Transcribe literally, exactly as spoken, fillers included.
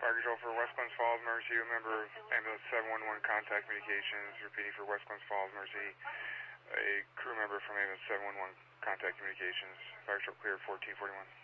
Fire control for West Glens Falls, Mercy, a member of ambulance seven one one contact communications, repeating for West Glens Falls, Mercy, a crew member from ambulance seven one one contact communications, fire control clear fourteen forty-one.